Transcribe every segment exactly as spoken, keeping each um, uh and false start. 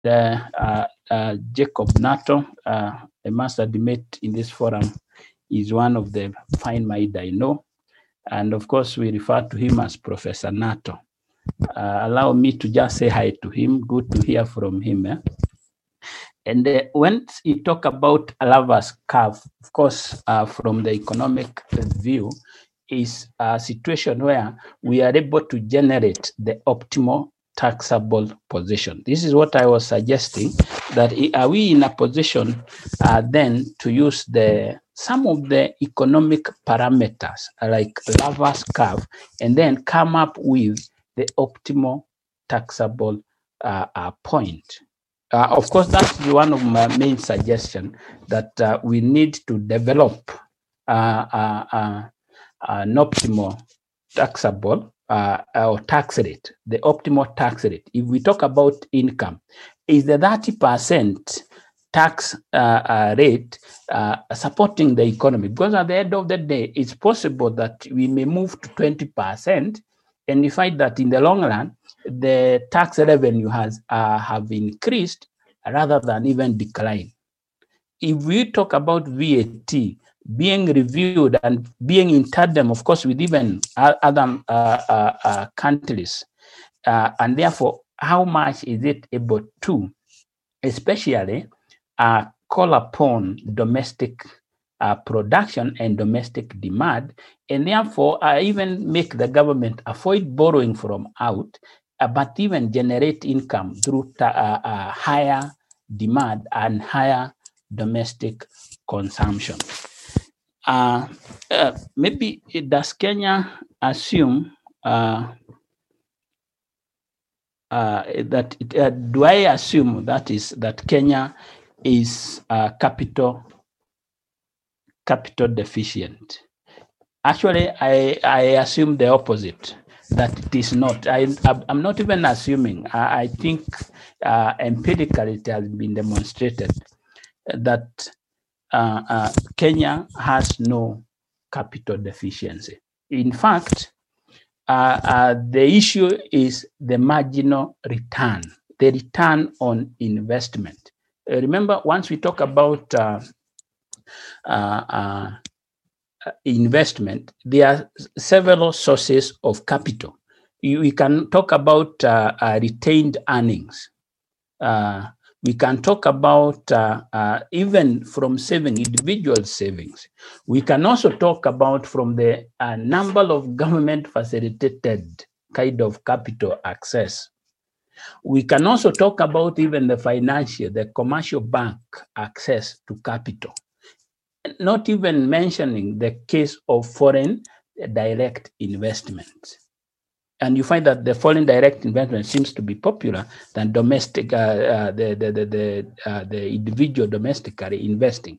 uh, uh, uh, Jacob Nato, uh, a master debate in this forum, is one of the fine mind I know. And of course, we refer to him as Professor Nato. Uh, allow me to just say hi to him. Good to hear from him. Eh? And uh, when you talk about a Lavas curve, of course, uh, from the economic view, is a situation where we are able to generate the optimal taxable position. This is what I was suggesting, that are we in a position uh, then to use the some of the economic parameters like Lavas curve and then come up with the optimal taxable uh, uh, point. Uh, of course, that's one of my main suggestions, that uh, we need to develop uh, uh, uh, an optimal taxable uh, or tax rate, the optimal tax rate. If we talk about income, is the thirty percent tax uh, uh, rate uh, supporting the economy? Because at the end of the day, it's possible that we may move to twenty percent, and we find that in the long run, the tax revenue has uh, have increased rather than even decline. If we talk about V A T being reviewed and being in tandem, of course, with even other uh, uh, uh, countries, uh, and therefore, how much is it able to, especially, uh, call upon domestic uh, production and domestic demand, and therefore, uh, even make the government avoid borrowing from out, uh, but even generate income through uh, uh, higher demand and higher domestic consumption. Uh, uh, maybe does Kenya assume uh, uh, that it, uh, do I assume that is that Kenya is uh, capital capital deficient? Actually, I I assume the opposite, that it is not. I I'm not even assuming. I, I think uh, empirically it has been demonstrated that uh, uh, Kenya has no capital deficiency. In fact, uh, uh, the issue is the marginal return, the return on investment. Uh, remember, once we talk about uh, uh, uh, investment, there are several sources of capital. You, we can talk about uh, uh, retained earnings. Uh, we can talk about uh, uh, even from saving, individual savings. We can also talk about from the uh, number of government facilitated kind of capital access. We can also talk about even the financial, the commercial bank access to capital. Not even mentioning the case of foreign direct investment. And you find that the foreign direct investment seems to be popular than domestic, uh, uh, the, the, the, the, uh, the individual domestically investing.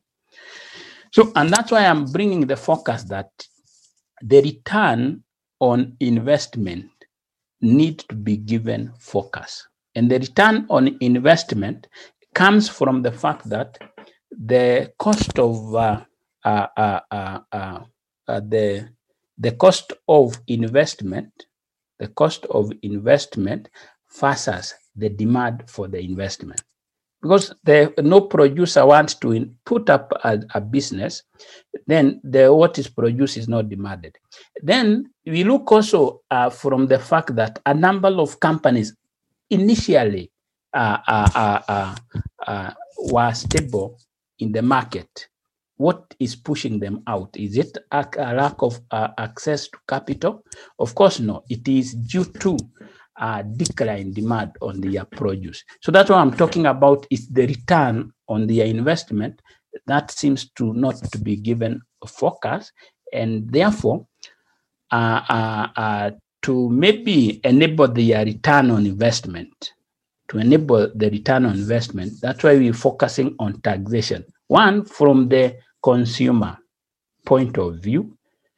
So, and that's why I'm bringing the focus that the return on investment need to be given focus. And the return on investment comes from the fact that the cost of uh, uh, uh, uh, uh, uh, the the cost of investment, the cost of investment versus the demand for the investment. Because the no producer wants to in, put up a, a business, then the what is produced is not demanded. Then we look also uh, from the fact that a number of companies initially uh, uh, uh, uh, uh, were stable in the market. What is pushing them out? Is it a, a lack of uh, access to capital? Of course, no. It is due to uh, decline demand on their produce. So that's what I'm talking about, is the return on their investment that seems to not to be given a focus, and therefore uh, uh, uh, to maybe enable their return on investment, to enable the return on investment, that's why we're focusing on taxation. One, from the consumer point of view.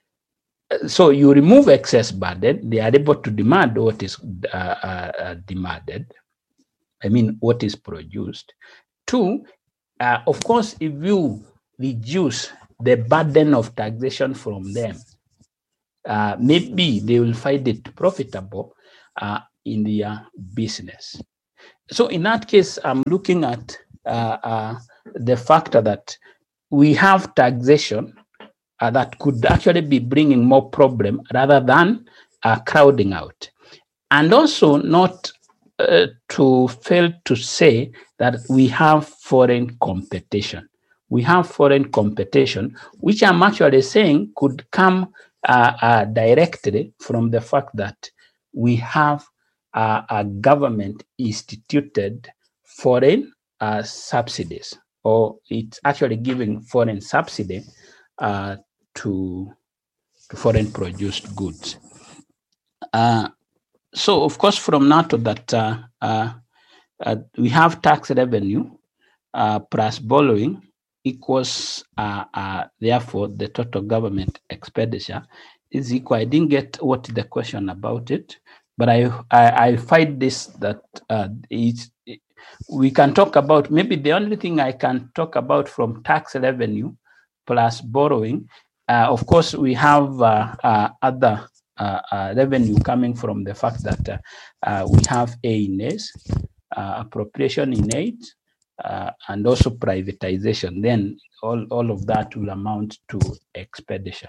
So you remove excess burden, they are able to demand what is uh, uh, demanded, I mean, what is produced. Two, uh, of course, if you reduce the burden of taxation from them, uh, maybe they will find it profitable uh, in their business. So in that case, I'm looking at uh, uh, the factor that we have taxation uh, that could actually be bringing more problem rather than uh, crowding out. And also not uh, to fail to say that we have foreign competition. We have foreign competition, which I'm actually saying could come uh, uh, directly from the fact that we have uh, a government instituted foreign uh, subsidies, or it's actually giving foreign subsidy uh, to, to foreign produced goods. Uh, so, of course, from NATO that uh, uh, uh, we have tax revenue uh, plus borrowing equals, uh, uh, therefore, the total government expenditure is equal. I didn't get what the question about it, but I I, I find this that uh, it's, it, we can talk about, maybe the only thing I can talk about from tax revenue plus borrowing, uh, of course, we have uh, uh, other uh, uh, revenue coming from the fact that uh, uh, we have A in A's, uh, appropriation in aid, Uh, and also privatization, then all, all of that will amount to expenditure.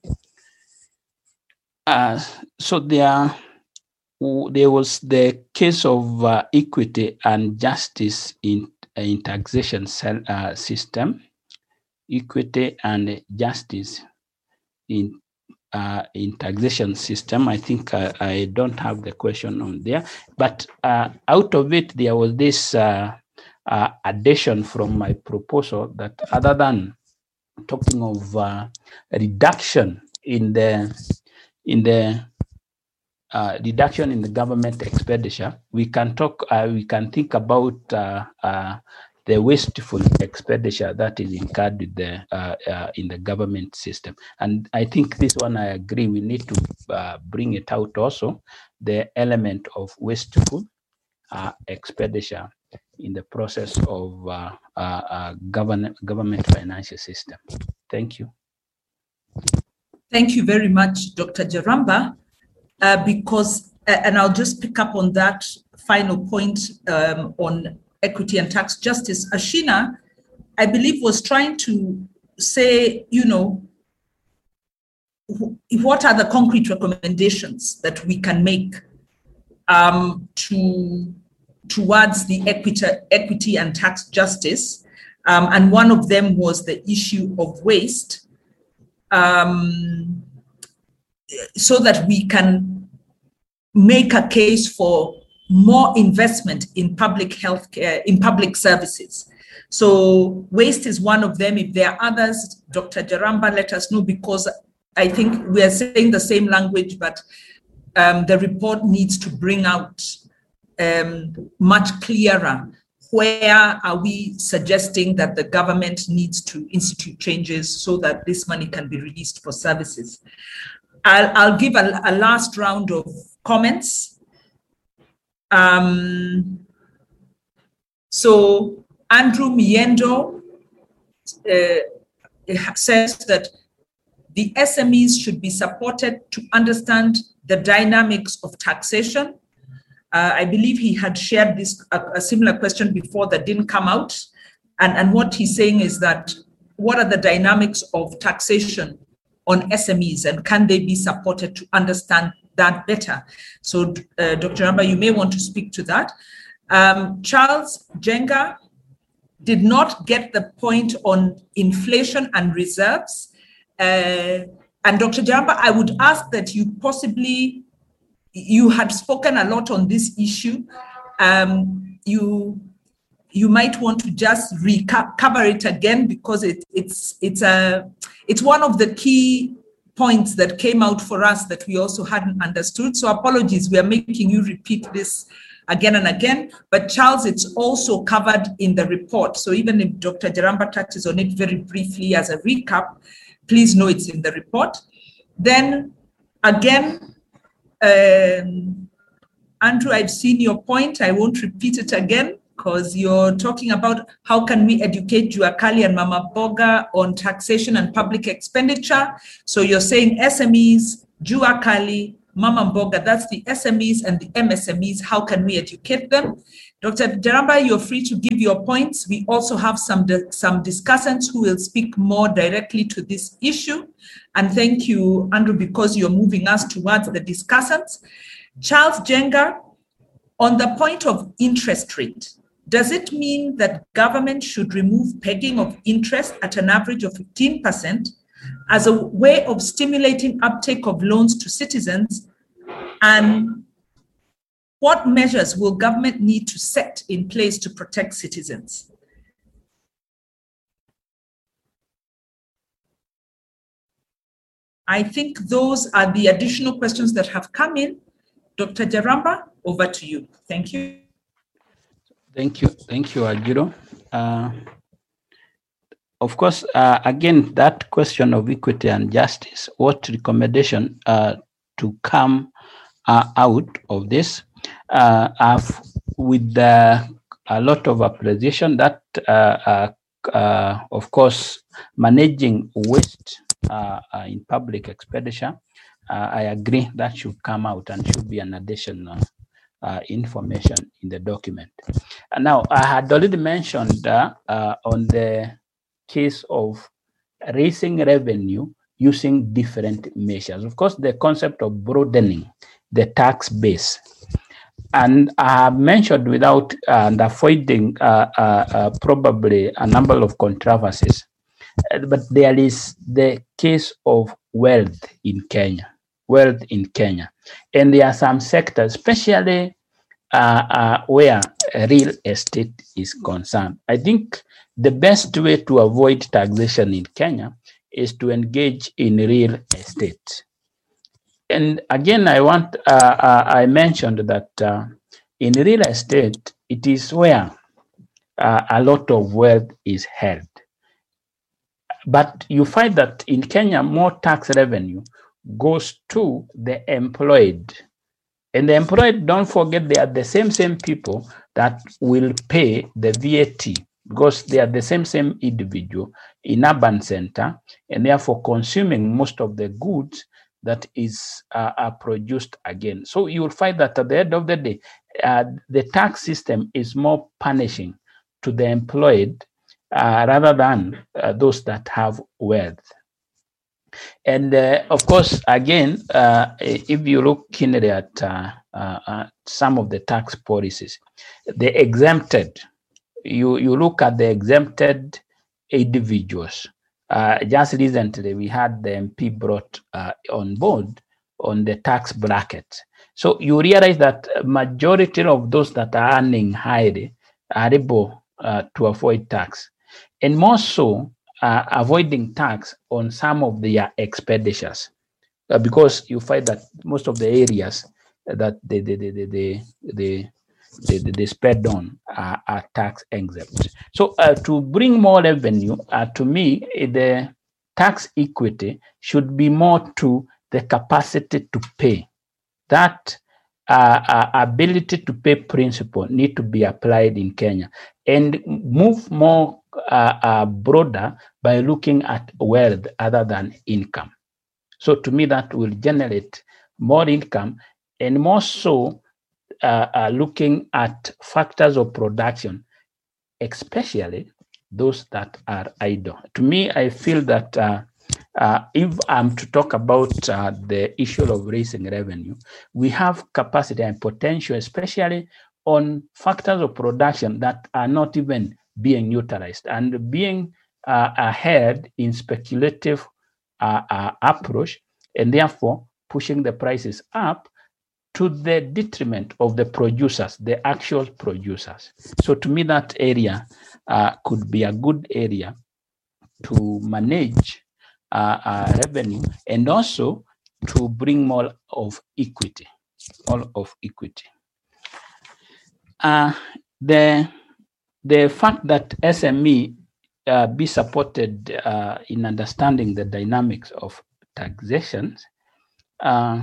Uh, so there, there was the case of uh, equity and justice in, in taxation uh, system, equity and justice in uh, in taxation system. I think I, I don't have the question on there, but uh, out of it, there was this uh, Uh, addition from my proposal that other than talking of uh, reduction in the in the uh, reduction in the government expenditure, we can talk. Uh, we can think about uh, uh, the wasteful expenditure that is incurred with the uh, uh, in the government system. And I think this one I agree. We need to uh, bring it out also, the element of wasteful uh, expenditure in the process of uh, uh, uh, government government financial system. Thank you. Thank you very much, Doctor Jaramba, uh, because, uh, and I'll just pick up on that final point um, on equity and tax justice. Ashina, I believe, was trying to say, you know, what are the concrete recommendations that we can make um, to towards the equity, equity and tax justice. Um, and one of them was the issue of waste, um, so that we can make a case for more investment in public health care, in public services. So waste is one of them. If there are others, Doctor Jaramba, let us know, because I think we are saying the same language, but um, the report needs to bring out Um, much clearer where are we suggesting that the government needs to institute changes so that this money can be released for services. I'll, I'll give a, a last round of comments. Um, so Andrew Miendo uh, says that the S M Es should be supported to understand the dynamics of taxation. Uh, I believe he had shared this a, a similar question before that didn't come out. And, and what he's saying is that, what are the dynamics of taxation on S M Es, and can they be supported to understand that better? So uh, Doctor Jaramba, you may want to speak to that. Um, Charles Jenga did not get the point on inflation and reserves. Uh, and Doctor Jaramba, I would ask that you possibly, you had spoken a lot on this issue. Um, you you might want to just recover it again, because it, it's it's a it's one of the key points that came out for us that we also hadn't understood. So apologies, we are making you repeat this again and again. But Charles, it's also covered in the report. So even if Doctor Jaramba touches on it very briefly as a recap, please know it's in the report. Then again, Um, Andrew, I've seen your point. I won't repeat it again, because you're talking about how can we educate Jua Kali and Mama Boga on taxation and public expenditure. So you're saying S M Es, Jua Kali, Mama Mboga, that's the S M Es and the M S M Es. How can we educate them? Doctor Jaramba, you're free to give your points. We also have some, some discussants who will speak more directly to this issue. And thank you, Andrew, because you're moving us towards the discussants. Charles Jenga, on the point of interest rate, does it mean that government should remove pegging of interest at an average of fifteen percent as a way of stimulating uptake of loans to citizens? And what measures will government need to set in place to protect citizens? I think those are the additional questions that have come in. Doctor Jaramba, over to you. Thank you. Thank you. Thank you, Ajiro. Uh, of course, uh, again, that question of equity and justice, what recommendation uh, to come uh, out of this, uh, I've, with uh, a lot of appreciation that, uh, uh, uh, of course, managing waste uh, uh, in public expenditure, uh, I agree that should come out and should be an additional uh, information in the document. And now, I had already mentioned uh, uh, on the case of raising revenue using different measures. Of course, the concept of broadening the tax base. And I have mentioned without uh, and avoiding uh, uh, uh, probably a number of controversies, uh, but there is the case of wealth in Kenya, wealth in Kenya. And there are some sectors, especially uh, uh, where real estate is concerned. I think the best way to avoid taxation in Kenya is to engage in real estate. And again, I want, uh, uh, I mentioned that uh, in real estate, it is where uh, a lot of wealth is held. But you find that in Kenya, more tax revenue goes to the employed. And the employed, don't forget, they are the same, same people that will pay the V A T, because they are the same, same individual in urban center, and therefore consuming most of the goods that is uh, are produced again. So you will find that at the end of the day, uh, the tax system is more punishing to the employed uh, rather than uh, those that have wealth. And uh, of course, again, uh, if you look keenly at uh, uh, uh, some of the tax policies, the exempted, you, you look at the exempted individuals. Uh, just recently, we had the M P brought uh, on board on the tax bracket. So you realize that majority of those that are earning highly are able uh, to avoid tax, and more so uh, avoiding tax on some of their expenditures, uh, because you find that most of the areas that they they they they they, they They, they spend on uh, are tax exempt. So uh, to bring more revenue, uh, to me, the tax equity should be more to the capacity to pay. That uh, uh, ability to pay principle need to be applied in Kenya, and move more uh, uh, broader by looking at wealth other than income. So to me, that will generate more income, and more so Uh, uh, looking at factors of production, especially those that are idle. To me, I feel that uh, uh, if I'm to talk about uh, the issue of raising revenue, we have capacity and potential, especially on factors of production that are not even being utilized and being uh, ahead in speculative uh, uh, approach, and therefore pushing the prices up to the detriment of the producers, the actual producers. So to me, that area uh, could be a good area to manage uh, uh, revenue, and also to bring more of equity, all of equity. Uh, the, the fact that S M E uh, be supported uh, in understanding the dynamics of taxation, uh,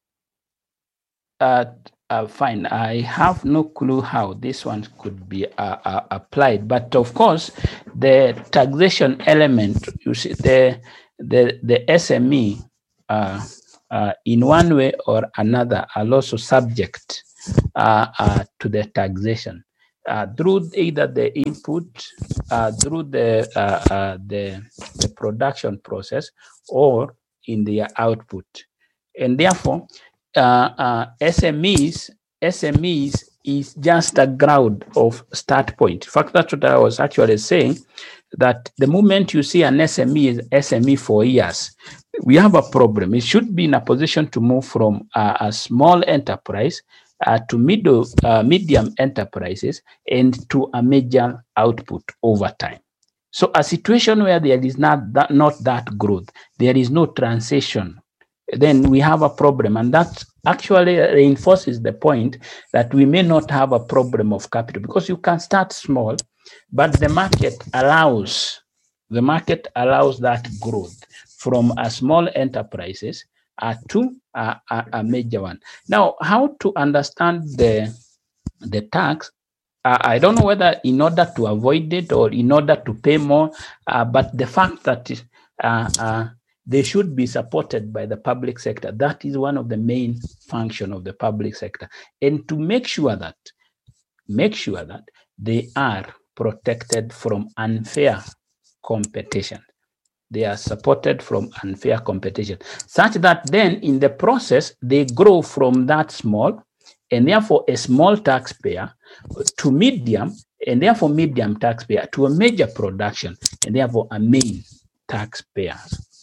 Uh, uh, fine. I have no clue how this one could be uh, uh, applied, but of course, the taxation element, you see, the the the S M E uh, uh, in one way or another, are also subject uh, uh, to the taxation uh, through either the input, uh, through the, uh, uh, the the production process, or in their output. And therefore, uh, uh, S M Es, S M Es is just a ground of start point. In fact, that's what I was actually saying, that the moment you see an S M E is S M E for years, we have a problem. It should be in a position to move from uh, a small enterprise uh, to middle, uh, medium enterprises and to a major output over time. So a situation where there is not that, not that growth, there is no transition, then we have a problem. And that actually reinforces the point that we may not have a problem of capital, because you can start small, but the market allows, the market allows that growth from a small enterprises uh, to a, a, a major one. Now, how to understand the, the tax? Uh, I don't know whether in order to avoid it or in order to pay more, uh, but the fact that uh, uh, they should be supported by the public sector, that is one of the main function of the public sector. And to make sure that, make sure that they are protected from unfair competition. They are supported from unfair competition, such that then in the process, they grow from that small, and therefore a small taxpayer, to medium, and therefore medium taxpayer, to a major production, and therefore a main taxpayer.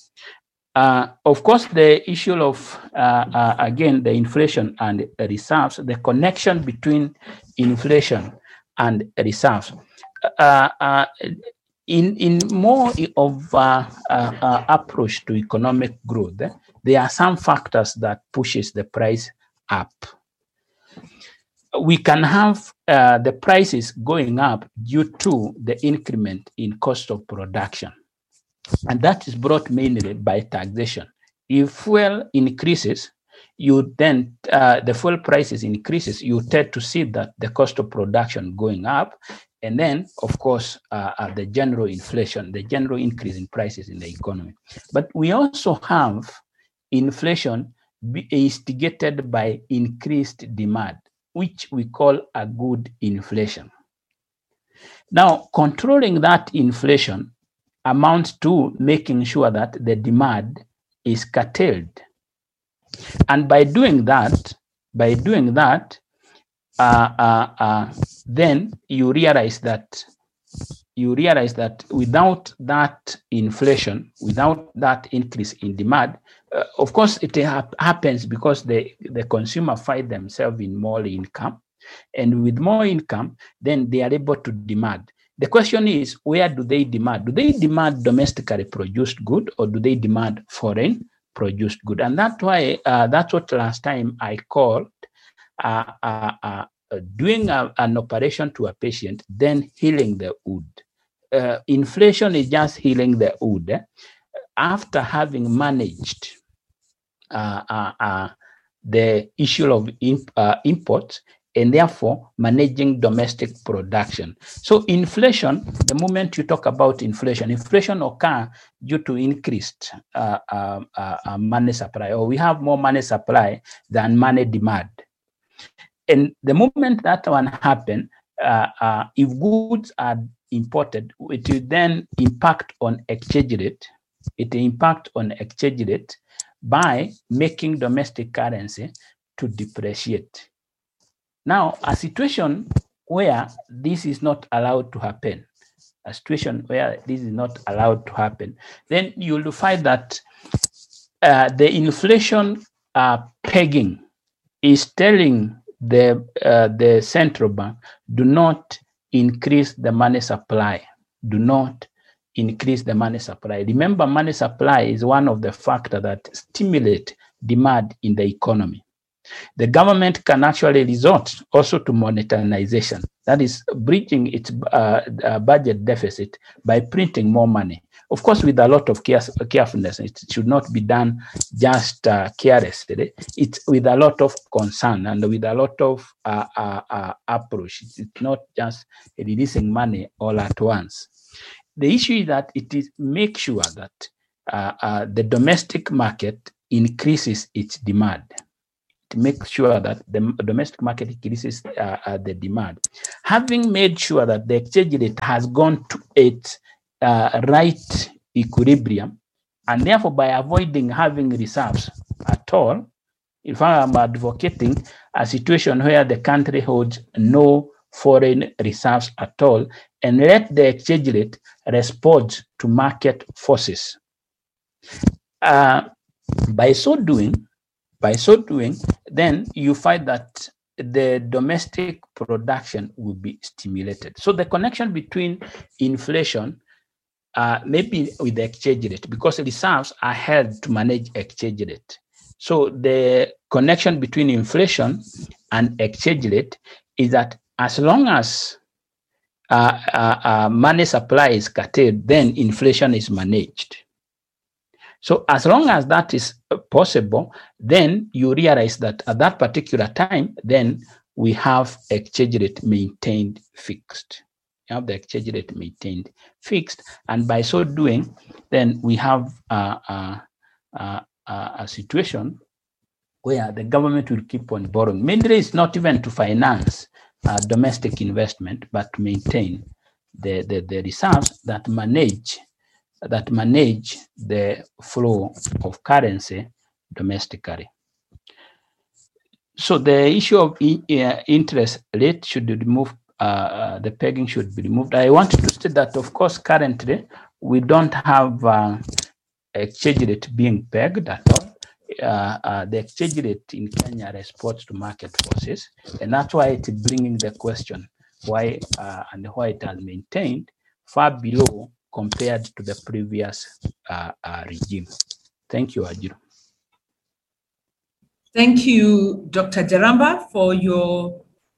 Uh, of course, the issue of, uh, uh, again, the inflation and reserves, the connection between inflation and reserves. Uh, uh, in, in more of uh, uh, uh, approach to economic growth, eh, there are some factors that pushes the price up. We can have uh, the prices going up due to the increment in cost of production. And that is brought mainly by taxation. If fuel increases, you then, uh, the fuel prices increases, you tend to see that the cost of production going up. And then, of course, uh, uh, the general inflation, the general increase in prices in the economy. But we also have inflation instigated by increased demand, which we call a good inflation. Now, controlling that inflation amounts to making sure that the demand is curtailed. And by doing that, by doing that, uh, uh, uh, then you realize that you realize that without that inflation, without that increase in demand, uh, of course, it ha happens because the, the consumer find themselves in more income. And with more income, then they are able to demand. The question is, where do they demand? Do they demand domestically produced good, or do they demand foreign produced good? And that's why, uh, that's what last time I called uh, uh, uh, doing a, an operation to a patient, then healing the wound. Uh, inflation is just healing the wound eh? After having managed uh, uh, uh, the issue of imp, uh, imports, and therefore managing domestic production. So inflation, the moment you talk about inflation, inflation occurs due to increased uh, uh, uh, money supply, or we have more money supply than money demand. And the moment that one happens, uh, uh, if goods are imported, it will then impact on exchange rate. It will impact on exchange rate by making domestic currency to depreciate. Now, a situation where this is not allowed to happen, a situation where this is not allowed to happen, then you'll find that uh, the inflation uh, pegging is telling the, uh, the central bank, do not increase the money supply, do not increase the money supply. Remember, money supply is one of the factors that stimulate demand in the economy. The government can actually resort also to monetization, that is bridging its uh, uh, budget deficit by printing more money. Of course, with a lot of care carefulness, it should not be done just uh, carelessly. It's with a lot of concern and with a lot of uh, uh, uh, approach. It's not just releasing money all at once. The issue is that it is make sure that uh, uh, the domestic market increases its demand. To make sure that the domestic market increases uh, uh, the demand. Having made sure that the exchange rate has gone to its uh, right equilibrium, and therefore by avoiding having reserves at all, if I am advocating a situation where the country holds no foreign reserves at all, and let the exchange rate respond to market forces. Uh, by so doing, By so doing, then you find that the domestic production will be stimulated. So the connection between inflation, uh, maybe with the exchange rate, because reserves are held to manage exchange rate. So the connection between inflation and exchange rate is that as long as uh, uh, uh, money supply is curtailed, then inflation is managed. So as long as that is possible, then you realize that at that particular time, then we have exchange rate maintained fixed. You have the exchange rate maintained fixed. And by so doing, then we have uh, uh, uh, uh, a situation where the government will keep on borrowing. Mainly it's not even to finance uh, domestic investment, but to maintain the, the, the reserves that manage that manage the flow of currency domestically. So the issue of uh, interest rate should be removed, uh, the pegging should be removed. I want to state that, of course, currently we don't have uh, exchange rate being pegged at all. Uh, uh, the exchange rate in Kenya responds to market forces, and that's why it's bringing the question why uh, and why it has maintained far below compared to the previous uh, uh, regime. Thank you, Ajiro. Thank you, Doctor Jaramba, for your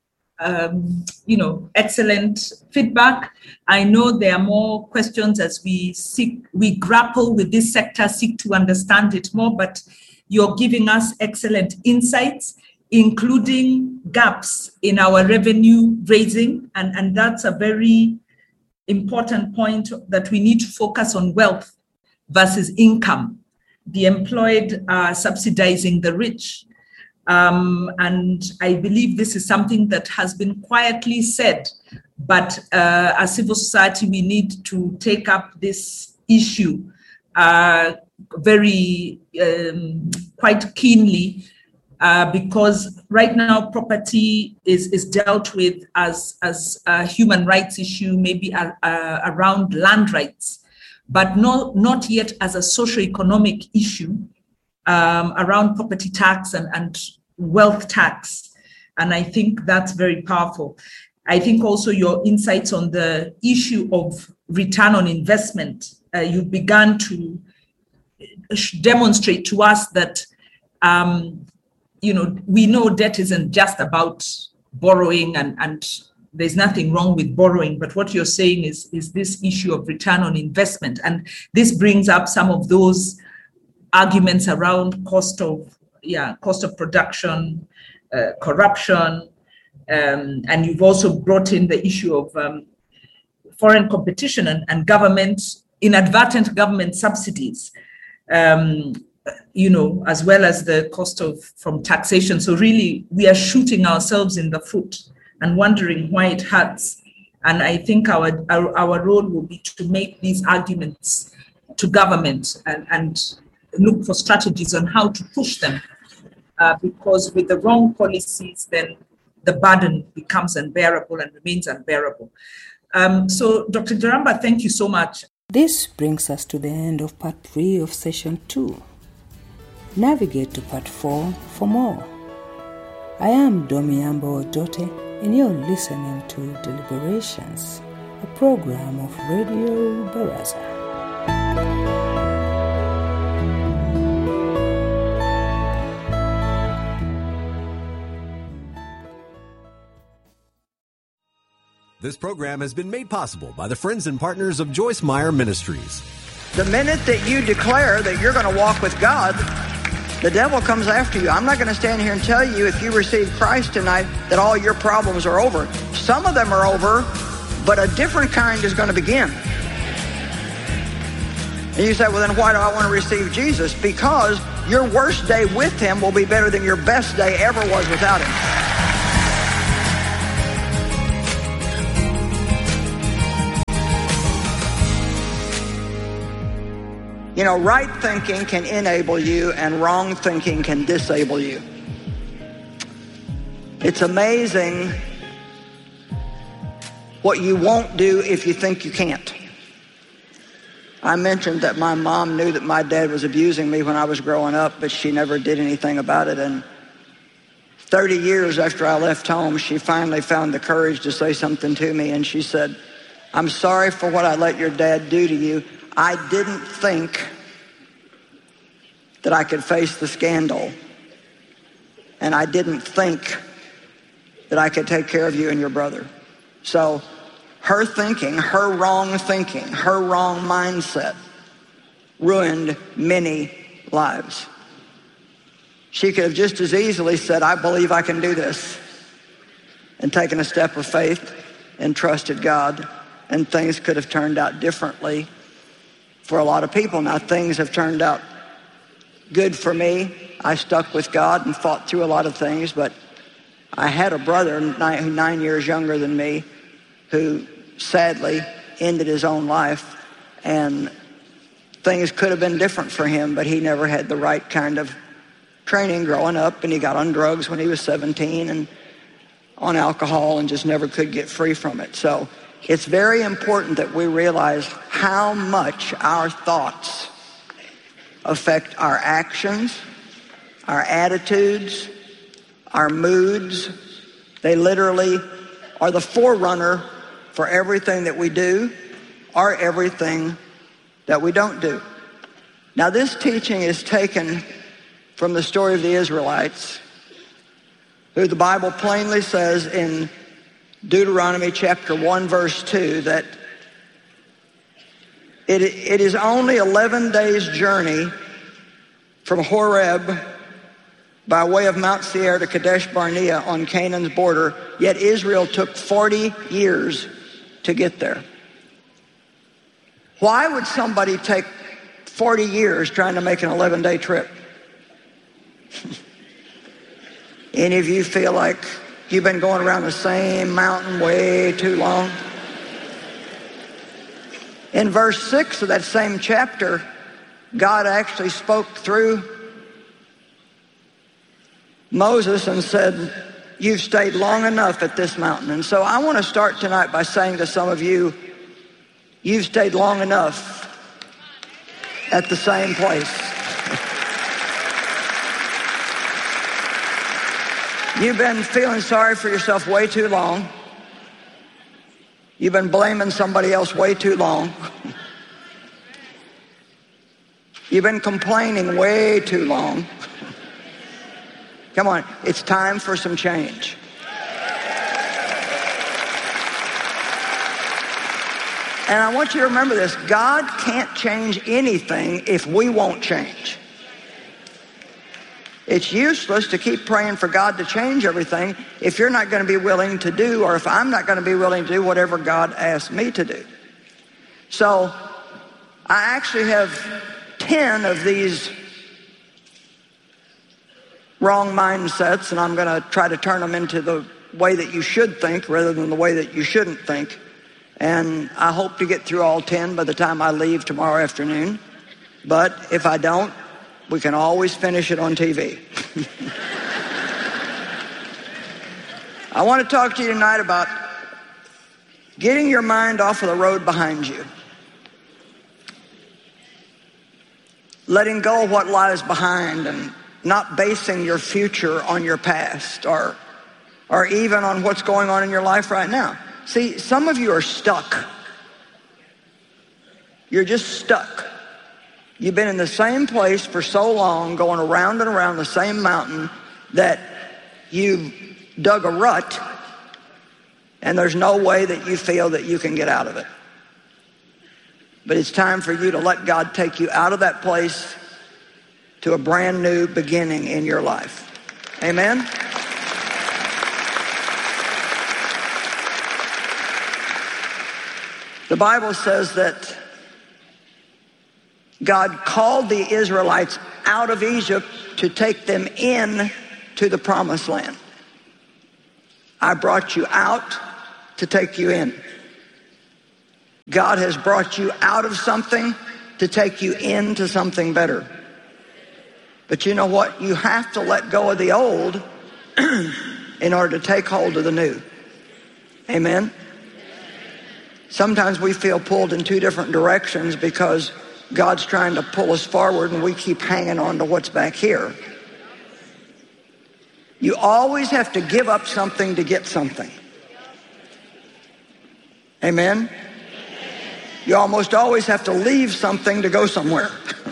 um, you know, excellent feedback. I know there are more questions as we seek, we grapple with this sector, seek to understand it more, but you're giving us excellent insights, including gaps in our revenue raising, and, and that's a very important point that we need to focus on wealth versus income. The employed are subsidizing the rich. Um, and I believe this is something that has been quietly said, but uh, as civil society, we need to take up this issue uh, very, um, quite keenly, uh, because right now property is, is dealt with as, as a human rights issue, maybe a, a, around land rights, but not, not yet as a socioeconomic issue um, around property tax and, and wealth tax. And I think that's very powerful. I think also your insights on the issue of return on investment, uh, you began to demonstrate to us that um, you know, we know debt isn't just about borrowing, and, and there's nothing wrong with borrowing, but what you're saying is, is this issue of return on investment. And this brings up some of those arguments around cost of, yeah, cost of production, uh, corruption, um, and you've also brought in the issue of um, foreign competition and, and government, inadvertent government subsidies. Um, you know, as well as the cost of from taxation. So really, we are shooting ourselves in the foot and wondering why it hurts. And I think our our, our role will be to make these arguments to government and, and look for strategies on how to push them. Uh, because with the wrong policies, then the burden becomes unbearable and remains unbearable. Um, so, Doctor Jaramba, thank you so much. This brings us to the end of part three of session two. Navigate to part four for more. I am Domiambo Odote, and you're listening to Deliberations, a program of Radio Baraza. This program has been made possible by the friends and partners of Joyce Meyer Ministries. The minute that you declare that you're going to walk with God, the devil comes after you. I'm not going to stand here and tell you if you receive Christ tonight that all your problems are over. Some of them are over, but a different kind is going to begin. And you say, well, then why do I want to receive Jesus? Because your worst day with him will be better than your best day ever was without him. You know, right thinking can enable you and wrong thinking can disable you. It's amazing what you won't do if you think you can't. I mentioned that my mom knew that my dad was abusing me when I was growing up, but she never did anything about it. And thirty years after I left home, she finally found the courage to say something to me, and she said, "I'm sorry for what I let your dad do to you. I didn't think that I could face the scandal, and I didn't think that I could take care of you and your brother." So her thinking, her wrong thinking, her wrong mindset ruined many lives. She could have just as easily said, "I believe I can do this," and taken a step of faith and trusted God, and things could have turned out differently for a lot of people. Now, things have turned out good for me. I stuck with God and fought through a lot of things, but I had a brother nine, nine years younger than me who sadly ended his own life, and things could have been different for him, but he never had the right kind of training growing up, and he got on drugs when he was seventeen and on alcohol and just never could get free from it. So it's very important that we realize how much our thoughts affect our actions, our attitudes, our moods. They literally are the forerunner for everything that we do or everything that we don't do. Now, this teaching is taken from the story of the Israelites, who the Bible plainly says in Deuteronomy chapter one, verse two, that it, it is only eleven days' journey from Horeb by way of Mount Seir to Kadesh Barnea on Canaan's border, yet Israel took forty years to get there. Why would somebody take forty years trying to make an eleven-day trip? Any of you feel like you've been going around the same mountain way too long? In verse six of that same chapter, God actually spoke through Moses and said, "You've stayed long enough at this mountain." And so I want to start tonight by saying to some of you, you've stayed long enough at the same place. You've been feeling sorry for yourself way too long. You've been blaming somebody else way too long. You've been complaining way too long. Come on, it's time for some change. And I want you to remember this: God can't change anything if we won't change. It's useless to keep praying for God to change everything if you're not going to be willing to do, or if I'm not going to be willing to do whatever God asks me to do. So I actually have ten of these wrong mindsets, and I'm going to try to turn them into the way that you should think rather than the way that you shouldn't think. And I hope to get through all ten by the time I leave tomorrow afternoon. But if I don't, we can always finish it on T V. I want to talk to you tonight about getting your mind off of the road behind you. Letting go of what lies behind and not basing your future on your past or, or even on what's going on in your life right now. See, some of you are stuck. You're just stuck. You've been in the same place for so long, going around and around the same mountain, that you've dug a rut, and there's no way that you feel that you can get out of it. But it's time for you to let God take you out of that place to a brand new beginning in your life. Amen? The Bible says that God called the Israelites out of Egypt to take them in to the promised land. I brought you out to take you in. God has brought you out of something to take you into something better. But you know what? You have to let go of the old in order to take hold of the new. Amen? Sometimes we feel pulled in two different directions because God's trying to pull us forward and we keep hanging on to what's back here. You always have to give up something to get something. Amen? You almost always have to leave something to go somewhere.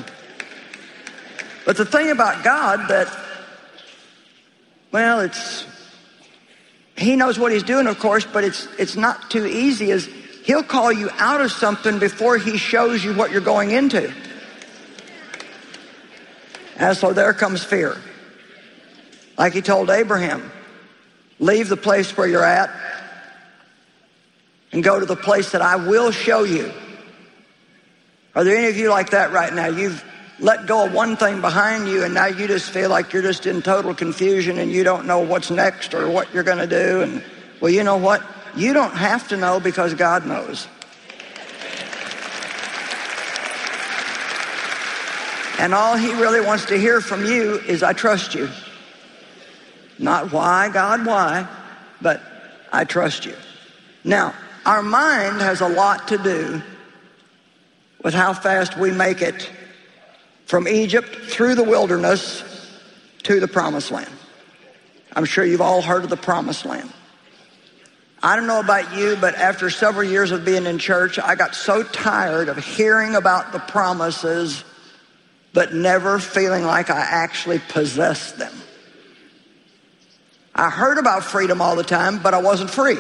But the thing about God that, well, it's, he knows what he's doing, of course, but it's it's not too easy, is he'll call you out of something before he shows you what you're going into. And so there comes fear. Like he told Abraham, leave the place where you're at and go to the place that I will show you. Are there any of you like that right now? You've let go of one thing behind you and now you just feel like you're just in total confusion and you don't know what's next or what you're going to do. And well, you know what? You don't have to know because God knows. And all he really wants to hear from you is, I trust you. Not why, God, why, but I trust you. Now, our mind has a lot to do with how fast we make it from Egypt through the wilderness to the promised land. I'm sure you've all heard of the promised land. I don't know about you, but after several years of being in church, I got so tired of hearing about the promises, but never feeling like I actually possessed them. I heard about freedom all the time, but I wasn't free.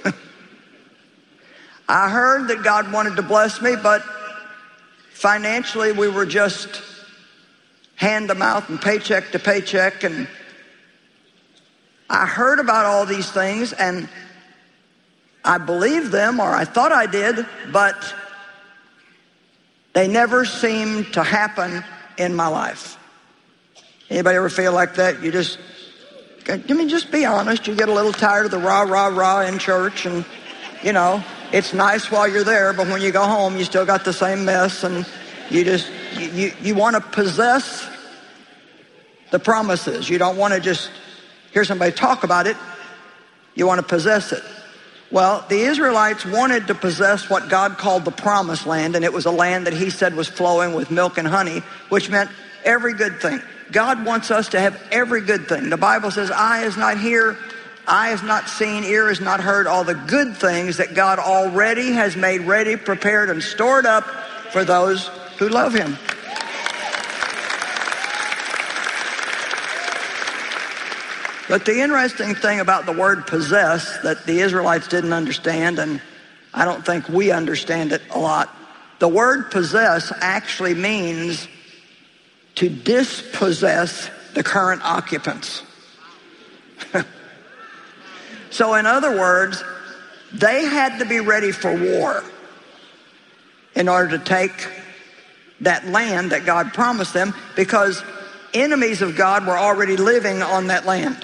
I heard that God wanted to bless me, but financially we were just hand to mouth and paycheck to paycheck. And I heard about all these things and I believed them, or I thought I did, but they never seemed to happen in my life. Anybody ever feel like that? You just, I mean, just be honest. You get a little tired of the rah, rah, rah in church, and, you know, it's nice while you're there, but when you go home, you still got the same mess, and you just, you, you, you want to possess the promises. You don't want to just hear somebody talk about it. You want to possess it. Well, the Israelites wanted to possess what God called the promised land, and it was a land that he said was flowing with milk and honey, which meant every good thing. God wants us to have every good thing. The Bible says, eye is not here, eye is not seen, ear is not heard, all the good things that God already has made ready, prepared, and stored up for those who love him. But the interesting thing about the word possess that the Israelites didn't understand, and I don't think we understand it a lot, the word possess actually means to dispossess the current occupants. So in other words, they had to be ready for war in order to take that land that God promised them, because enemies of God were already living on that land.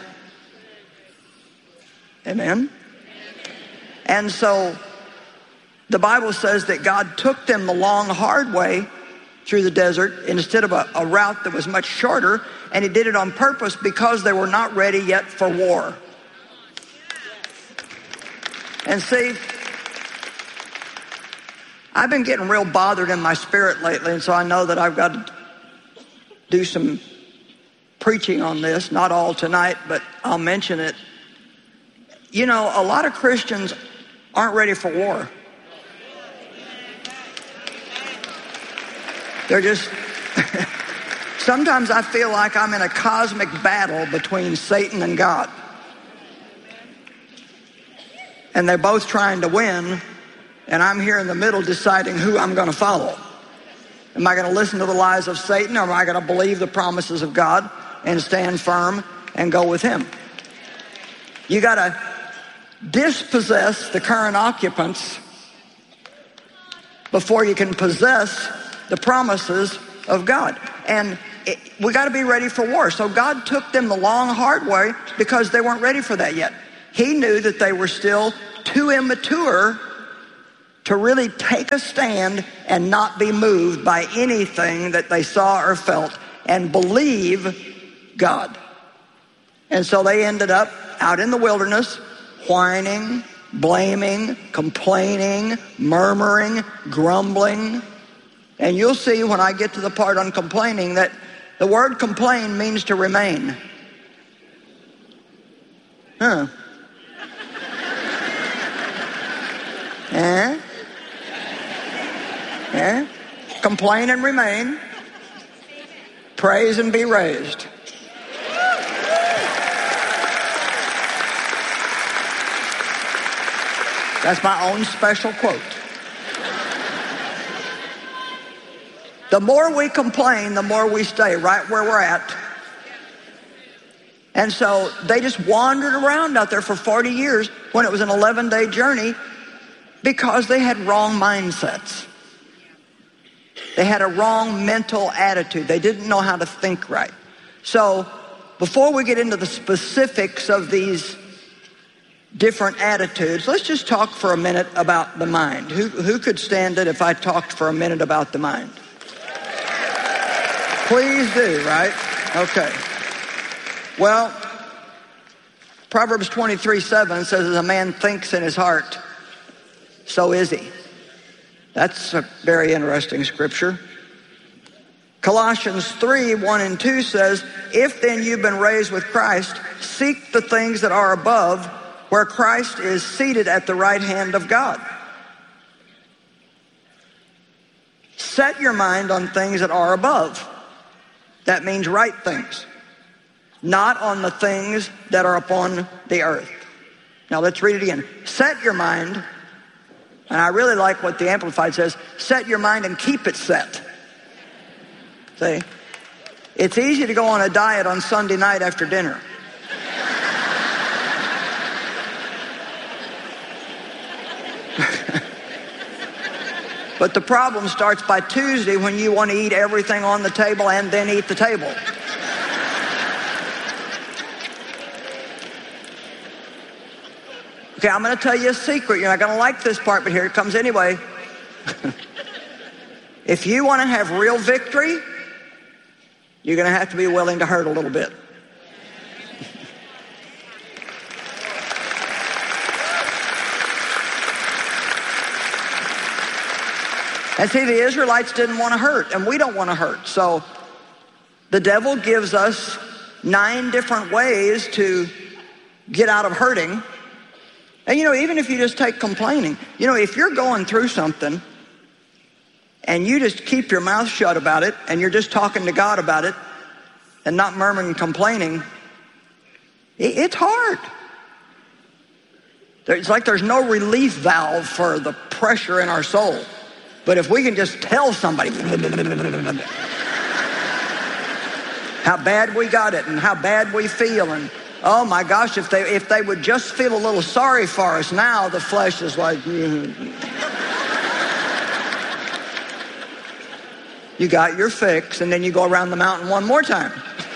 Amen? And so the Bible says that God took them the long, hard way through the desert instead of a, a route that was much shorter, and he did it on purpose because they were not ready yet for war. And see, I've been getting real bothered in my spirit lately, and so I know that I've got to do some preaching on this, not all tonight, but I'll mention it. You know, a lot of Christians aren't ready for war. They're just, sometimes I feel like I'm in a cosmic battle between Satan and God. And they're both trying to win, and I'm here in the middle deciding who I'm going to follow. Am I going to listen to the lies of Satan, or am I going to believe the promises of God and stand firm and go with him? You got to dispossess the current occupants before you can possess the promises of God. And it, we got to be ready for war. So God took them the long, hard way because they weren't ready for that yet. He knew that they were still too immature to really take a stand and not be moved by anything that they saw or felt and believe God. And so they ended up out in the wilderness, whining, blaming, complaining, murmuring, grumbling. And you'll see when I get to the part on complaining that the word complain means to remain. Huh. Eh? Eh? Complain and remain. Praise and be raised. That's my own special quote. The more we complain, the more we stay right where we're at. And so they just wandered around out there for forty years when it was an eleven-day journey because they had wrong mindsets. They had a wrong mental attitude. They didn't know how to think right. So before we get into the specifics of these different attitudes, let's just talk for a minute about the mind. Who, who could stand it if I talked for a minute about the mind? Please do, right? Okay. Well, Proverbs twenty-three seven says, as a man thinks in his heart, so is he. That's a very interesting scripture. Colossians three one and two says, if then you've been raised with Christ, seek the things that are above, where Christ is seated at the right hand of God. Set your mind on things that are above. That means right things, not on the things that are upon the earth. Now let's read it again. Set your mind, and I really like what the Amplified says, set your mind and keep it set. See? It's easy to go on a diet on Sunday night after dinner. But the problem starts by Tuesday when you want to eat everything on the table and then eat the table. Okay, I'm going to tell you a secret. You're not going to like this part, but here it comes anyway. If you want to have real victory, you're going to have to be willing to hurt a little bit. And see, the Israelites didn't want to hurt, and we don't want to hurt. So the devil gives us nine different ways to get out of hurting. And you know, even if you just take complaining, you know, if you're going through something and you just keep your mouth shut about it and you're just talking to God about it and not murmuring and complaining, it's hard. It's like there's no relief valve for the pressure in our soul. But if we can just tell somebody how bad we got it and how bad we feel, and oh my gosh, if they if they would just feel a little sorry for us now, the flesh is like, mm. You got your fix, and then you go around the mountain one more time.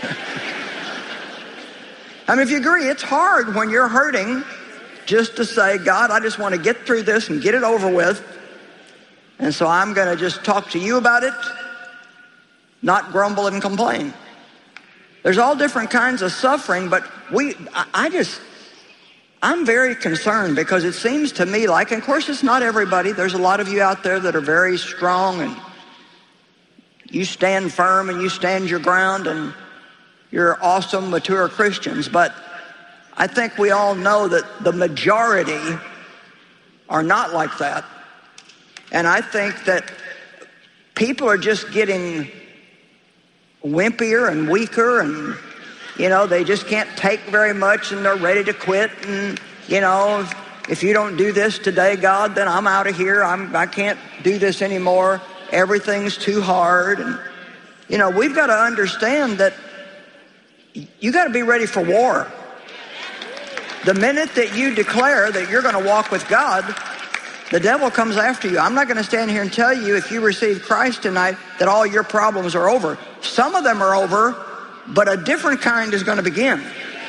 I mean, if you agree, it's hard when you're hurting just to say, God, I just want to get through this and get it over with. And so I'm going to just talk to you about it, not grumble and complain. There's all different kinds of suffering, but we, I, I just, I'm very concerned because it seems to me like, and of course it's not everybody. There's a lot of you out there that are very strong and you stand firm and you stand your ground and you're awesome, mature Christians. But I think we all know that the majority are not like that. And I think that people are just getting wimpier and weaker, and, you know, they just can't take very much and they're ready to quit. And, you know, if, if you don't do this today, God, then I'm out of here. I'm, I can't do this anymore. Everything's too hard. And, you know, we've got to understand that you got to be ready for war. The minute that you declare that you're going to walk with God, the devil comes after you. I'm not going to stand here and tell you if you receive Christ tonight that all your problems are over. Some of them are over, but a different kind is going to begin.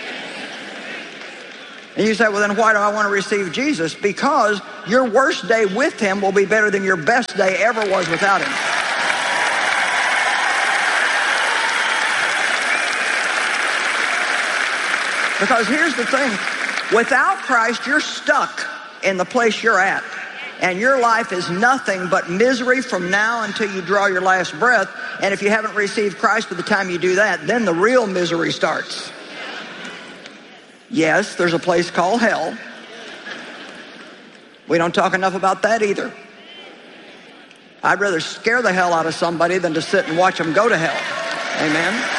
And you say, well, then why do I want to receive Jesus? Because your worst day with him will be better than your best day ever was without him. Because here's the thing. Without Christ, you're stuck in the place you're at. And your life is nothing but misery from now until you draw your last breath. And if you haven't received Christ by the time you do that, then the real misery starts. Yes, there's a place called hell. We don't talk enough about that either. I'd rather scare the hell out of somebody than to sit and watch them go to hell. Amen.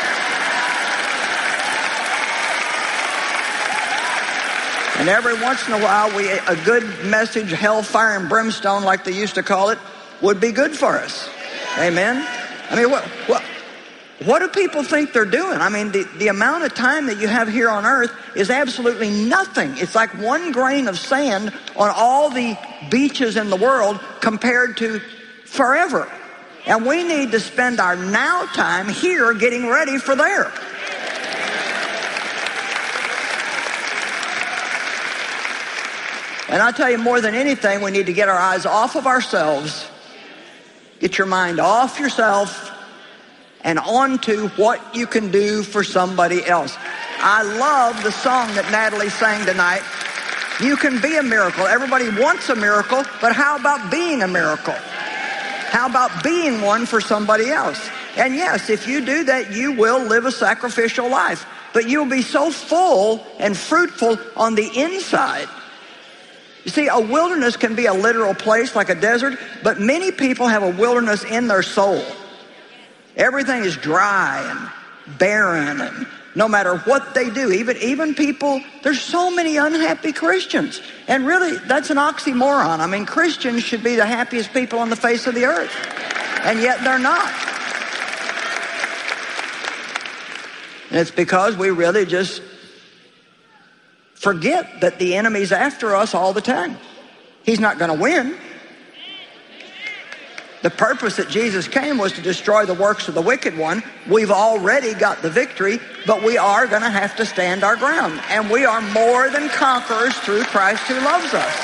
And every once in a while, we a good message, hellfire and brimstone, like they used to call it, would be good for us. Amen. I mean, what what what do people think they're doing? I mean, the, the amount of time that you have here on earth is absolutely nothing. It's like one grain of sand on all the beaches in the world compared to forever. And we need to spend our now time here getting ready for there. And I tell you, more than anything, we need to get our eyes off of ourselves, get your mind off yourself, and onto what you can do for somebody else. I love the song that Natalie sang tonight. You can be a miracle. Everybody wants a miracle, but how about being a miracle? How about being one for somebody else? And yes, if you do that, you will live a sacrificial life. But you'll be so full and fruitful on the inside. You see, a wilderness can be a literal place like a desert, but many people have a wilderness in their soul. Everything is dry and barren, and no matter what they do, even, even people, there's so many unhappy Christians. And really, that's an oxymoron. I mean, Christians should be the happiest people on the face of the earth, and yet they're not. And it's because we really just forget that the enemy's after us all the time. He's not going to win. The purpose that Jesus came was to destroy the works of the wicked one. We've already got the victory, but we are going to have to stand our ground. And we are more than conquerors through Christ who loves us.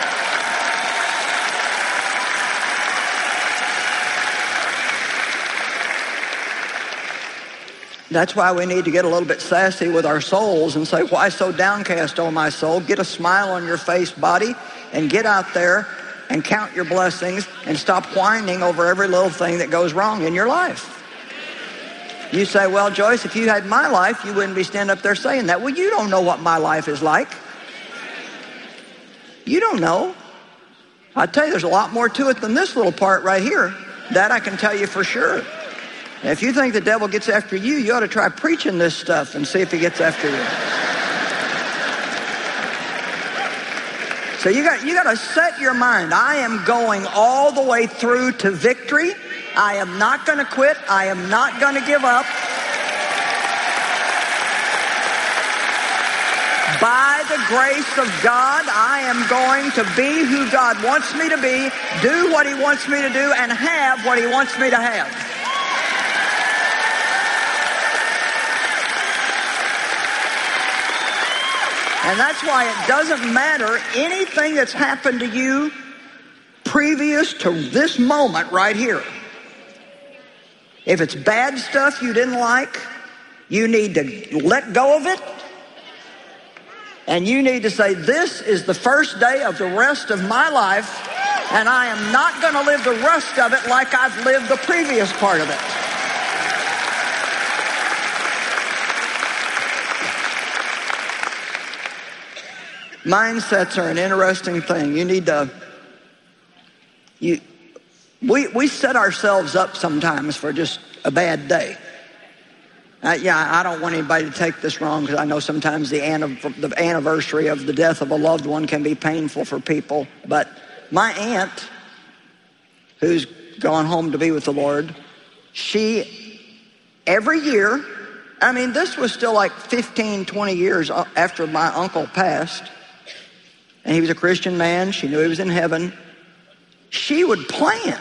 That's why we need to get a little bit sassy with our souls and say, why so downcast, O my soul? Get a smile on your face, body, and get out there and count your blessings and stop whining over every little thing that goes wrong in your life. You say, well, Joyce, if you had my life, you wouldn't be standing up there saying that. Well, you don't know what my life is like. You don't know. I tell you, there's a lot more to it than this little part right here. That I can tell you for sure. And if you think the devil gets after you, you ought to try preaching this stuff and see if he gets after you. So you got you got to set your mind. I am going all the way through to victory. I am not going to quit. I am not going to give up. By the grace of God, I am going to be who God wants me to be, do what he wants me to do, and have what he wants me to have. And that's why it doesn't matter anything that's happened to you previous to this moment right here. If it's bad stuff you didn't like, you need to let go of it. And you need to say, this is the first day of the rest of my life, and I am not going to live the rest of it like I've lived the previous part of it. Mindsets are an interesting thing. You need to, you, we, we set ourselves up sometimes for just a bad day. Uh, yeah, I don't want anybody to take this wrong, because I know sometimes the, anniv- the anniversary of the death of a loved one can be painful for people. But my aunt, who's gone home to be with the Lord, she, every year, I mean, this was still like fifteen, twenty years after my uncle passed, and he was a Christian man. She knew he was in heaven. She would plan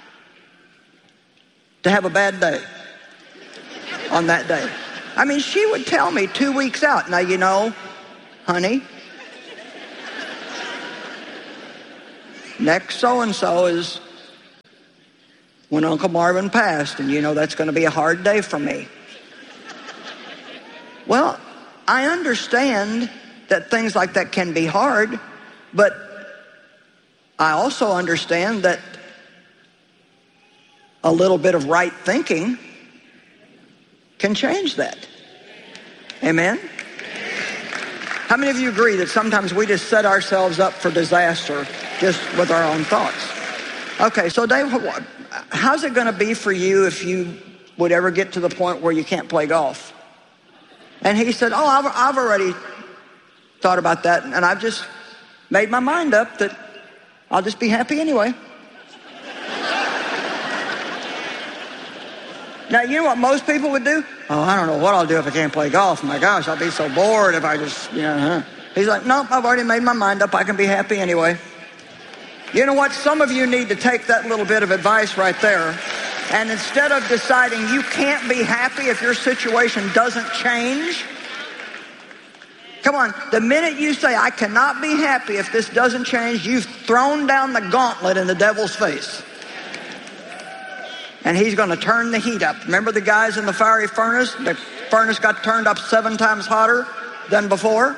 to have a bad day on that day. I mean, she would tell me two weeks out, now, you know, honey, next so-and-so is when Uncle Marvin passed, and you know that's going to be a hard day for me. Well, I understand that things like that can be hard, but I also understand that a little bit of right thinking can change that. Amen? How many of you agree that sometimes we just set ourselves up for disaster just with our own thoughts? Okay, so Dave, how's it going to be for you if you would ever get to the point where you can't play golf? And he said, oh, I've, I've already thought about that, and I've just made my mind up that I'll just be happy anyway. Now, you know what most people would do? Oh, I don't know what I'll do if I can't play golf. My gosh, I'll be so bored if I just, you know. Huh? He's like, nope, I've already made my mind up. I can be happy anyway. You know what? Some of you need to take that little bit of advice right there, and instead of deciding you can't be happy if your situation doesn't change, come on, the minute you say, I cannot be happy if this doesn't change, you've thrown down the gauntlet in the devil's face. And he's going to turn the heat up. Remember the guys in the fiery furnace? The furnace got turned up seven times hotter than before.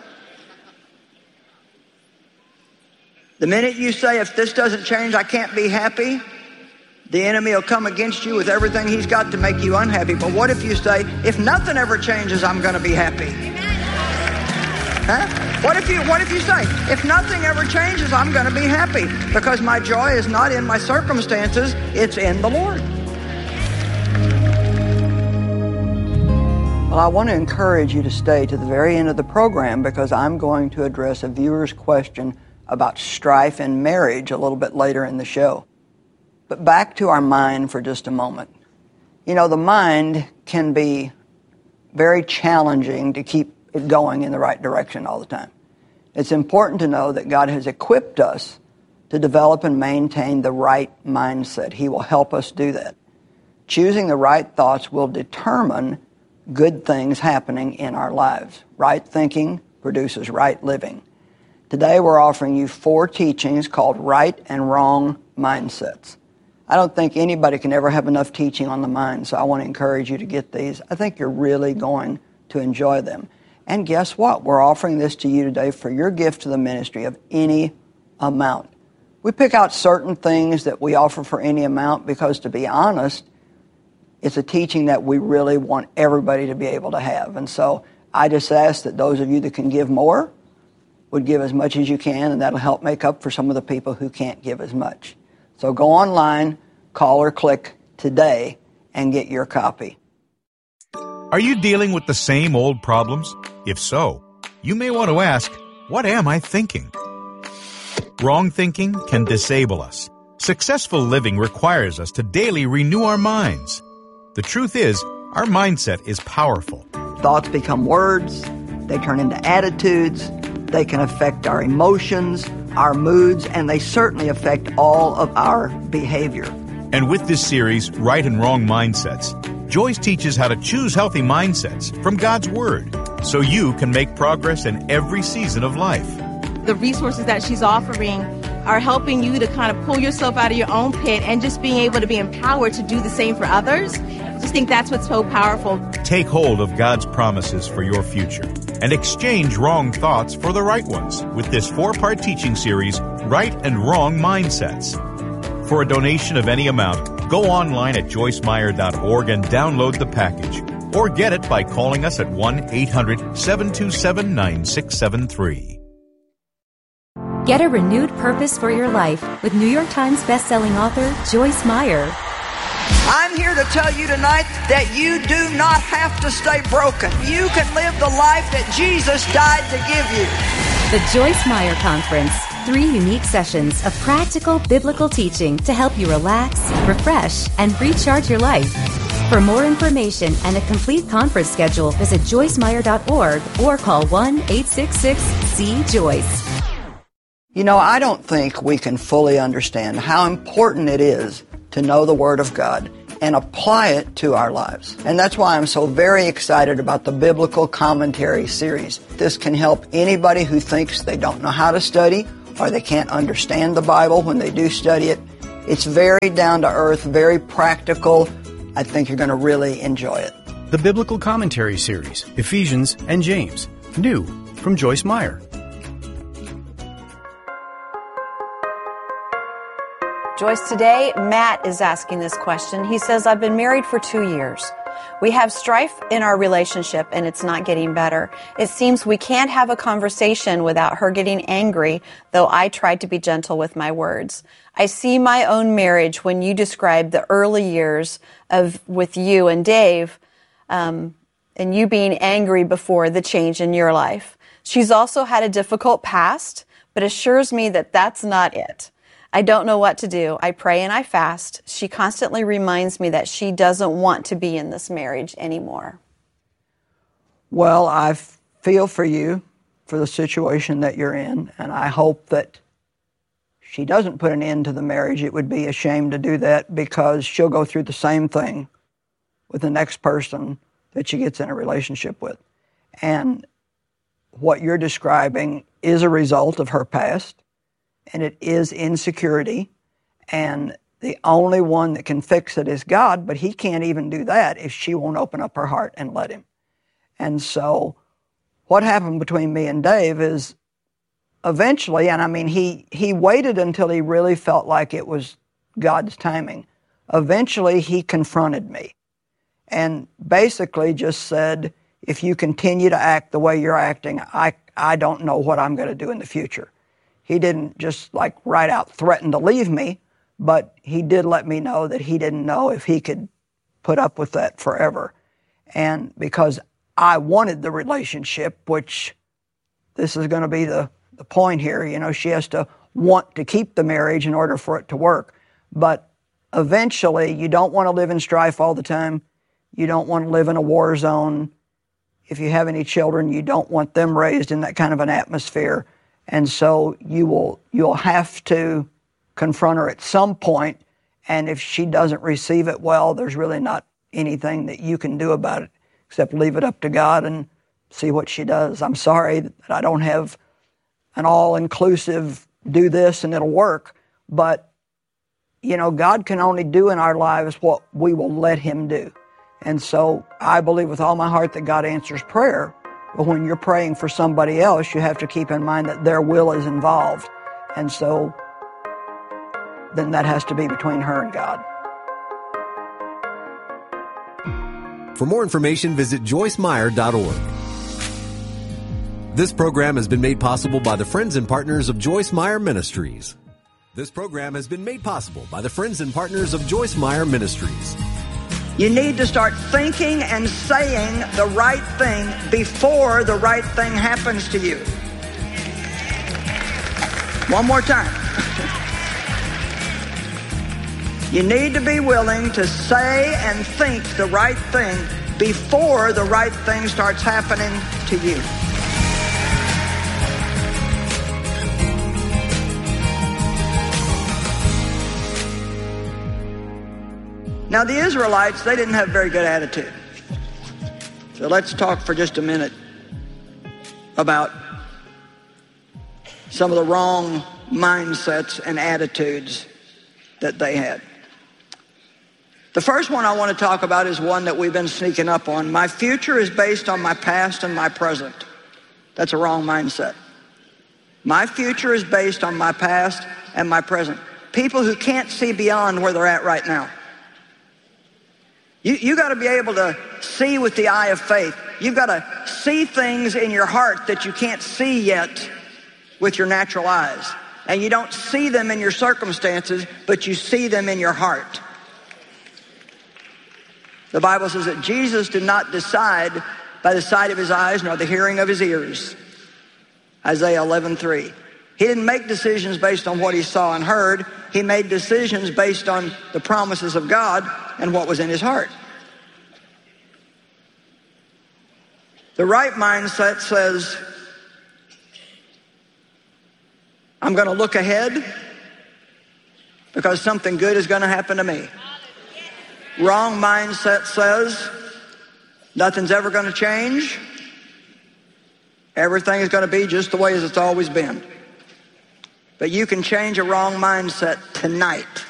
The minute you say, if this doesn't change, I can't be happy, the enemy will come against you with everything he's got to make you unhappy. But what if you say, if nothing ever changes, I'm going to be happy? Huh? What if you what if you say, if nothing ever changes, I'm going to be happy because my joy is not in my circumstances, it's in the Lord. Well, I want to encourage you to stay to the very end of the program because I'm going to address a viewer's question about strife in marriage a little bit later in the show. But back to our mind for just a moment. You know, the mind can be very challenging to keep it going in the right direction all the time. It's important to know that God has equipped us to develop and maintain the right mindset. He will help us do that. Choosing the right thoughts will determine good things happening in our lives. Right thinking produces right living. Today we're offering you four teachings called Right and Wrong Mindsets. I don't think anybody can ever have enough teaching on the mind, so I want to encourage you to get these. I think you're really going to enjoy them. And guess what? We're offering this to you today for your gift to the ministry of any amount. We pick out certain things that we offer for any amount because, to be honest, it's a teaching that we really want everybody to be able to have. And so I just ask that those of you that can give more would give as much as you can, and that'll help make up for some of the people who can't give as much. So go online, call or click today, and get your copy. Are you dealing with the same old problems? If so, you may want to ask, what am I thinking? Wrong thinking can disable us. Successful living requires us to daily renew our minds. The truth is, our mindset is powerful. Thoughts become words, they turn into attitudes, they can affect our emotions, our moods, and they certainly affect all of our behavior. And with this series, Right and Wrong Mindsets, Joyce teaches how to choose healthy mindsets from God's Word so you can make progress in every season of life. The resources that she's offering are helping you to kind of pull yourself out of your own pit and just being able to be empowered to do the same for others. I just think that's what's so powerful. Take hold of God's promises for your future and exchange wrong thoughts for the right ones with this four-part teaching series, Right and Wrong Mindsets. For a donation of any amount, go online at joyce meyer dot org and download the package, or get it by calling us at one eight hundred seven two seven nine six seven three. Get a renewed purpose for your life with New York Times bestselling author Joyce Meyer. I'm here to tell you tonight that you do not have to stay broken. You can live the life that Jesus died to give you. The Joyce Meyer Conference. Three unique sessions of practical biblical teaching to help you relax, refresh, and recharge your life. For more information and a complete conference schedule, visit joyce meyer dot org or call one eight six six C Joyce. You know, I don't think we can fully understand how important it is to know the Word of God and apply it to our lives. And that's why I'm so very excited about the Biblical Commentary series. This can help anybody who thinks they don't know how to study or they can't understand the Bible when they do study it. It's very down to earth, very practical. I think you're going to really enjoy it. The Biblical Commentary series, Ephesians and James, new from Joyce Meyer. Joyce, today, Matt is asking this question. He says, I've been married for two years. We have strife in our relationship and it's not getting better. It seems we can't have a conversation without her getting angry, though I tried to be gentle with my words. I see my own marriage when you describe the early years of with you and Dave, um, and you being angry before the change in your life. She's also had a difficult past, but assures me that that's not it. I don't know what to do. I pray and I fast. She constantly reminds me that she doesn't want to be in this marriage anymore. Well, I feel for you for the situation that you're in, and I hope that she doesn't put an end to the marriage. It would be a shame to do that because she'll go through the same thing with the next person that she gets in a relationship with. And what you're describing is a result of her past. And it is insecurity, and the only one that can fix it is God, but he can't even do that if she won't open up her heart and let him. And so what happened between me and Dave is eventually, and I mean, he, he waited until he really felt like it was God's timing. Eventually, he confronted me and basically just said, if you continue to act the way you're acting, I, I don't know what I'm going to do in the future. He didn't just like right out threaten to leave me, but he did let me know that he didn't know if he could put up with that forever. And because I wanted the relationship, which this is going to be the, the point here, you know, she has to want to keep the marriage in order for it to work. But eventually, you don't want to live in strife all the time. You don't want to live in a war zone. If you have any children, you don't want them raised in that kind of an atmosphere. And so you will, you'll have to confront her at some point, and if she doesn't receive it well, there's really not anything that you can do about it except leave it up to God and see what she does. I'm sorry that I don't have an all-inclusive do this and it'll work, but, you know, God can only do in our lives what we will let him do. And so I believe with all my heart that God answers prayer. But when you're praying for somebody else, you have to keep in mind that their will is involved. And so then that has to be between her and God. For more information, visit joyce meyer dot org. This program has been made possible by the friends and partners of Joyce Meyer Ministries. This program has been made possible by the friends and partners of Joyce Meyer Ministries. You need to start thinking and saying the right thing before the right thing happens to you. One more time. You need to be willing to say and think the right thing before the right thing starts happening to you. Now, the Israelites, they didn't have a very good attitude. So let's talk for just a minute about some of the wrong mindsets and attitudes that they had. The first one I want to talk about is one that we've been sneaking up on. My future is based on my past and my present. That's a wrong mindset. My future is based on my past and my present. People who can't see beyond where they're at right now. You, you got to be able to see with the eye of faith. You've got to see things in your heart that you can't see yet with your natural eyes. And you don't see them in your circumstances, but you see them in your heart. The Bible says that Jesus did not decide by the sight of his eyes nor the hearing of his ears. Isaiah eleven three. He didn't make decisions based on what he saw and heard. He made decisions based on the promises of God and what was in his heart. The right mindset says, I'm going to look ahead because something good is going to happen to me. Wrong mindset says nothing's ever going to change. Everything is going to be just the way as it's always been. But you can change a wrong mindset tonight.